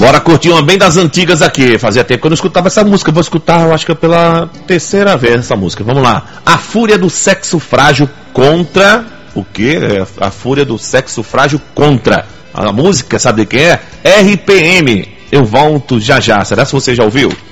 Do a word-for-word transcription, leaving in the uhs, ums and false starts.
Bora curtir uma bem das antigas aqui. Fazia tempo que eu não escutava essa música. Vou escutar, eu acho que é pela terceira vez essa música. Vamos lá. A Fúria do Sexo Frágil contra... O quê? A Fúria do Sexo Frágil contra... A música, sabe de quem é? R P M. Eu volto já já. Será que você já ouviu?